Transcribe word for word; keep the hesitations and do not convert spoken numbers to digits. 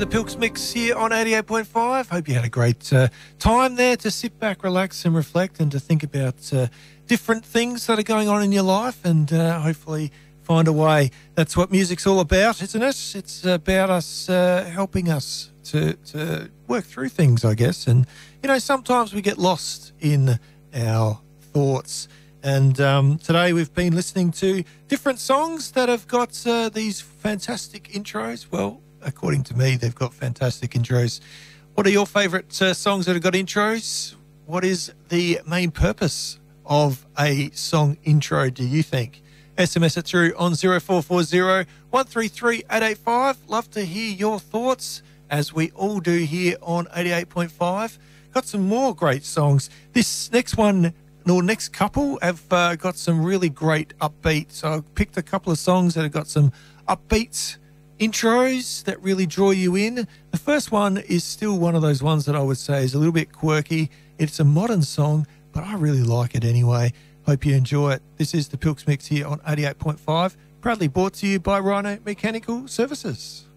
The Pilks Mix here on eighty-eight point five. Hope you had a great uh, time there to sit back, relax and reflect and to think about uh, different things that are going on in your life and uh, hopefully find a way. That's what music's all about, isn't it? It's about us uh, helping us to, to work through things, I guess. And, you know, sometimes we get lost in our thoughts. And um, today we've been listening to different songs that have got uh, these fantastic intros. Well, according to me, they've got fantastic intros. What are your favourite uh, songs that have got intros? What is the main purpose of a song intro, do you think? S M S it through on zero four four zero, one three three, eight eight five. Love to hear your thoughts, as we all do here on eighty-eight point five. Got some more great songs. This next one, or next couple, have uh, got some really great upbeat. So I picked a couple of songs that have got some upbeats, intros that really draw you in. The first one is still one of those ones that I would say is a little bit quirky. It's a modern song, but I really like it anyway. Hope you enjoy it. This is the Pilks Mix here on eighty-eight point five, proudly brought to you by Rhino Mechanical Services.